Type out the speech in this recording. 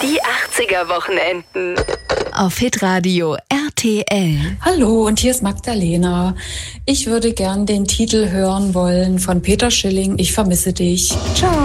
Die 80er Wochenenden. Auf Hitradio RTL. Hallo, und hier ist Magdalena. Ich würde gern den Titel hören wollen von Peter Schilling, Ich vermisse dich. Ciao.